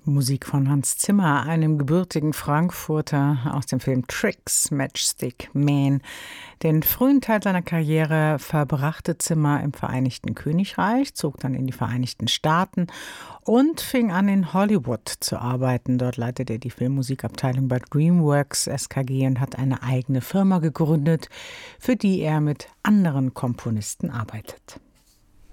Musik von Hans Zimmer, einem gebürtigen Frankfurter aus dem Film Tricks, Matchstick Man. Den frühen Teil seiner Karriere verbrachte Zimmer im Vereinigten Königreich, zog dann in die Vereinigten Staaten und fing an, in Hollywood zu arbeiten. Dort leitete er die Filmmusikabteilung bei DreamWorks SKG und hat eine eigene Firma gegründet, für die er mit anderen Komponisten arbeitet.